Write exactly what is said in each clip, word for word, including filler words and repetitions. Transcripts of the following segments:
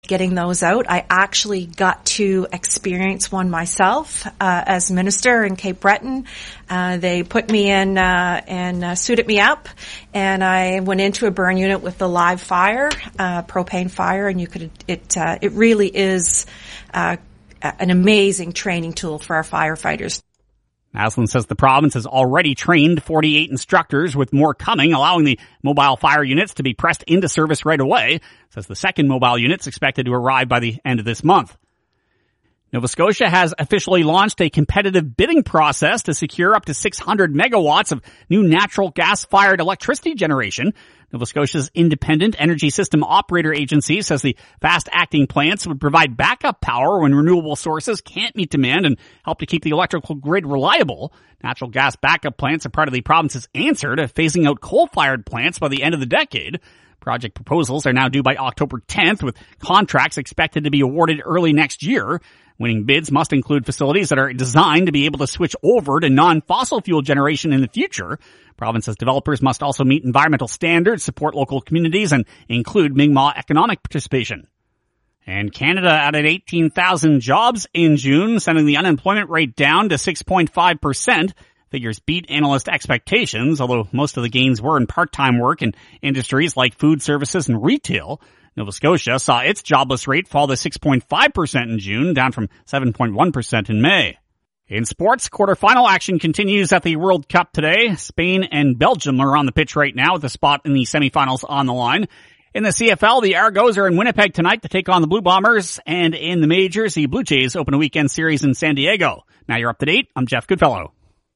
getting those out. I actually got to experience one myself uh, as minister in Cape Breton. Uh, they put me in uh, and uh, suited me up, and I went into a burn unit with the live fire, uh, propane fire, and you could it uh, it really is uh, an amazing training tool for our firefighters. Maslin says the province has already trained forty-eight instructors, with more coming, allowing the mobile fire units to be pressed into service right away. Says the second mobile unit's expected to arrive by the end of this month. Nova Scotia has officially launched a competitive bidding process to secure up to six hundred megawatts of new natural gas-fired electricity generation. Nova Scotia's Independent Energy System Operator Agency says the fast-acting plants would provide backup power when renewable sources can't meet demand and help to keep the electrical grid reliable. Natural gas backup plants are part of the province's answer to phasing out coal-fired plants by the end of the decade. Project proposals are now due by October tenth, with contracts expected to be awarded early next year. Winning bids must include facilities that are designed to be able to switch over to non-fossil fuel generation in the future. Province's developers must also meet environmental standards, support local communities, and include Mi'kmaq economic participation. And Canada added eighteen thousand jobs in June, sending the unemployment rate down to six point five percent. Figures beat analyst expectations, although most of the gains were in part-time work in industries like food services and retail. Nova Scotia saw its jobless rate fall to six point five percent in June, down from seven point one percent in May. In sports, quarterfinal action continues at the World Cup today. Spain and Belgium are on the pitch right now with a spot in the semifinals on the line. In the C F L, the Argos are in Winnipeg tonight to take on the Blue Bombers, and in the majors, the Blue Jays open a weekend series in San Diego. Now you're up to date. I'm Jeff Goodfellow.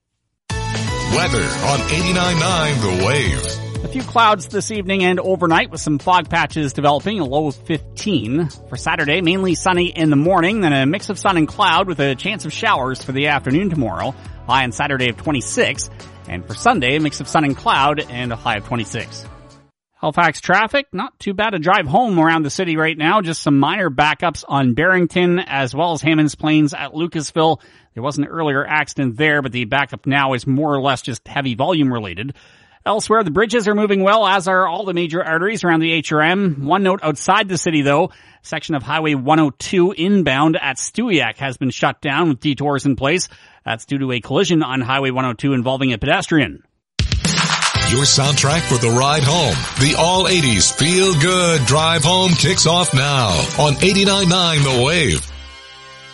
Weather on eighty-nine point nine The Wave. A few clouds this evening and overnight with some fog patches developing, a low of fifteen. For Saturday, mainly sunny in the morning, then a mix of sun and cloud with a chance of showers for the afternoon tomorrow. High on Saturday of twenty-six. And for Sunday, a mix of sun and cloud and a high of twenty-six. Halifax traffic, not too bad a drive home around the city right now. Just some minor backups on Barrington as well as Hammonds Plains at Lucasville. There was an earlier accident there, but the backup now is more or less just heavy volume related. Elsewhere, the bridges are moving well, as are all the major arteries around the H R M. One note outside the city, though, section of Highway one oh two inbound at Stewiacke has been shut down with detours in place. That's due to a collision on Highway one oh two involving a pedestrian. Your soundtrack for the ride home. The all eighties Feel Good Drive Home kicks off now on eighty-nine point nine The Wave.